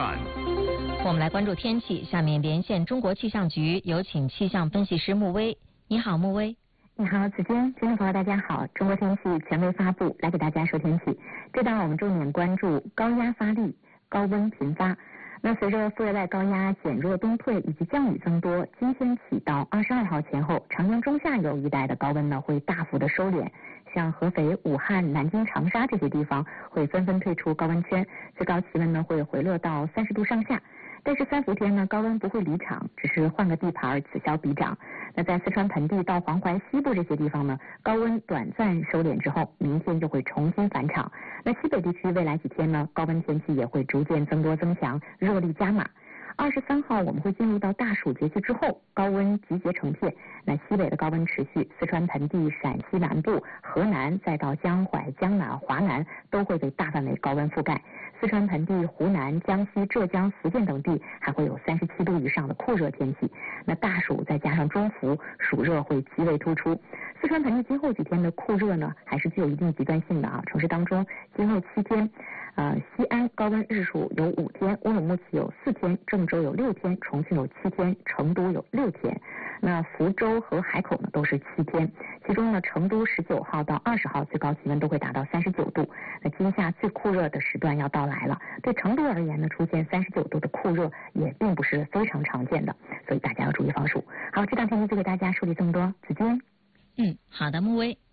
站。 我们来关注天气，下面连线中国气象局，有请气象分析师穆威。你好，穆威。 你好，子娟，听众朋友大家好，中国天气权威发布，来给大家说天气。这档我们重点关注高压发力，高温频发。那随着副热带高压减弱东退以及降雨增多，今天起到22号前后，长江中下游一带的高温呢会大幅的收敛，像合肥、武汉、南京、长沙这些地方会纷纷退出高温圈，最高气温呢会回落到30度上下。但是3伏天呢，高温不会离场，只是换个地盘，此消彼长。那在四川盆地到黄淮西部这些地方呢，高温短暂收敛之后，明天就会重新返场。那西北地区未来几天呢，高温天气也会逐渐增多增强，热力加码。23号我们会进入到大暑节气之后，高温集结成片。那西北的高温持续，四川盆地、陕西南部、河南，再到江淮、江南、华南都会被大范围高温覆盖。四川盆地、湖南、江西、浙江、福建等地还会有37度以上的酷热天气。那大暑再加上中伏，暑热会极为突出。四川盆地今后几天的酷热呢，还是具有一定极端性的啊。城市当中，今后7天，西安高温日数有5天，乌鲁木齐有4天，郑州有6天，重庆有7天，成都有6天。那福州和海口呢都是7天，其中呢成都19号到20号最高气温都会达到39度。那今夏最酷热的时段要到来了，对成都而言呢，出现39度的酷热也并不是非常常见的，所以大家要注意防暑。好，这档天气就给大家梳理这么多，子君。 好的，穆威。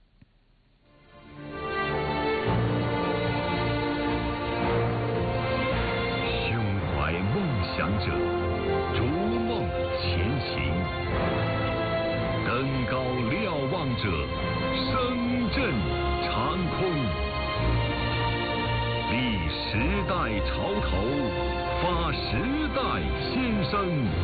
胸怀梦想者，逐梦前行；登高瞭望者，声震长空。立时代潮头，发时代先声。